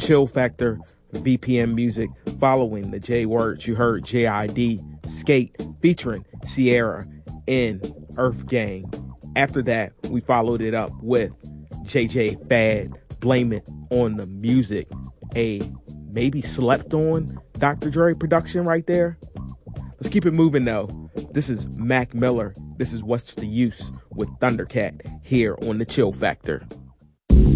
Chill Factor, VPN music. Following the J words, you heard JID Skate featuring Sierra in Earth Gang. After that, we followed it up with JJ Fad, Blame It on the Music. A maybe slept on Dr. Dre production right there. Let's keep it moving though. This is Mac Miller. This is What's the Use with Thundercat here on the Chill Factor.